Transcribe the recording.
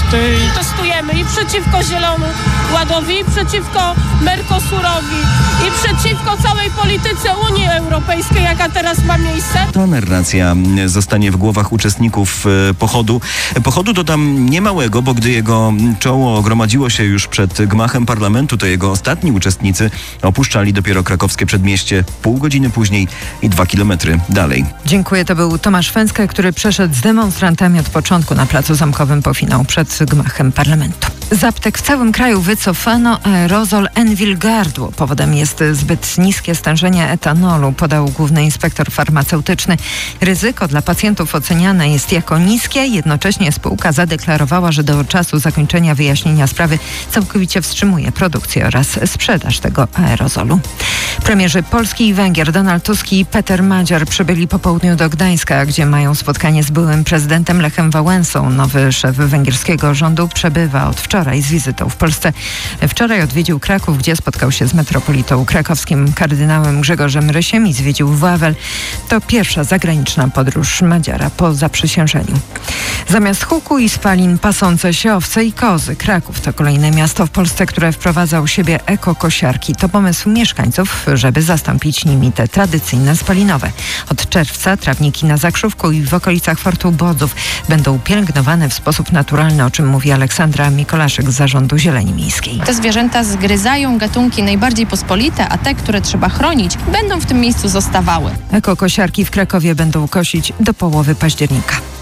produkty. Testujemy i przeciwko Zielonemu Ładowi, i przeciwko Mercosurowi, i przeciwko całej polityce Unii Europejskiej, jaka teraz ma miejsce. Ta narracja zostanie w głowach uczestników pochodu. Pochodu dodam niemałego, bo gdy jego czoło gromadziło się już przed gmachem parlamentu, to jego ostatni uczestnicy opuszczali dopiero krakowskie przedmieście pół godziny później i 2 kilometry dalej. Dziękuję. To był Tomasz Fęska, który przeszedł z demonstrantami od początku na Placu Zamkowym po finał przed gmachem parlamentu. Z aptek w całym kraju wycofano aerozol Enwil Gardło. Powodem jest zbyt niskie stężenie etanolu, podał główny inspektor farmaceutyczny. Ryzyko dla pacjentów oceniane jest jako niskie. Jednocześnie spółka zadeklarowała, że do czasu zakończenia wyjaśnienia sprawy całkowicie wstrzymuje produkcję oraz sprzedaż tego aerozolu. Premierzy Polski i Węgier Donald Tusk i Peter Madziar przybyli po południu do Gdańska, gdzie mają spotkanie z byłym prezydentem Lechem Wałęsą. Nowy szef węgierskiego rządu przebywa od wczoraj z wizytą w Polsce. Wczoraj odwiedził Kraków, gdzie spotkał się z metropolitą krakowskim kardynałem Grzegorzem Rysiem i zwiedził Wawel. To pierwsza zagraniczna podróż Madziara po zaprzysiężeniu. Zamiast huku i spalin pasące się owce i kozy. Kraków to kolejne miasto w Polsce, które wprowadza u siebie ekokosiarki. To pomysł mieszkańców, żeby zastąpić nimi te tradycyjne spalinowe. Od czerwca trawniki na Zakrzówku i w okolicach Fortu Bodzów będą pielęgnowane w sposób naturalny, o czym mówi Aleksandra Mikolaszyk z Zarządu Zieleni Miejskiej. Te zwierzęta zgryzają gatunki najbardziej pospolite, a te, które trzeba chronić, będą w tym miejscu zostawały. Ekokosiarki w Krakowie będą kosić do połowy października.